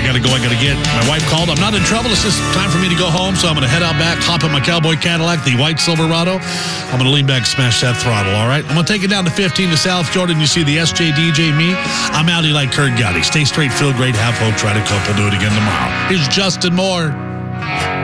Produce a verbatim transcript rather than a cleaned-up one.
got to go. I got to get. My wife called. I'm not in trouble. It's just time for me to go home. So I'm going to head out back, hop in my Cowboy Cadillac, the white Silverado. I'm going to lean back, smash that throttle, all right? I'm going to take it down to fifteen to South Jordan. You see the S J D J me. I'm outie like Kurt Gowdy. Stay straight, feel great, have hope, try to couple, do it again tomorrow. Here's Justin Moore.